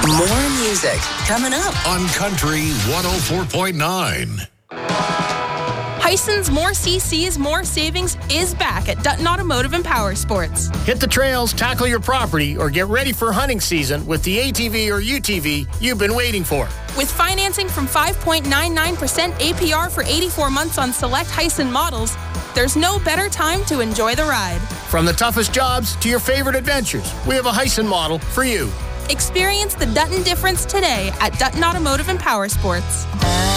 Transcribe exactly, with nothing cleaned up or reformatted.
More music coming up on Country one oh four point nine. Hyson's More C Cs, More Savings is back at Dutton Automotive and Power Sports. Hit the trails, tackle your property, or get ready for hunting season with the A T V or U T V you've been waiting for. With financing from five point nine nine percent A P R for eighty-four months on select Hyson models, there's no better time to enjoy the ride. From the toughest jobs to your favorite adventures, we have a Hyson model for you. Experience the Dutton difference today at Dutton Automotive and Power Sports.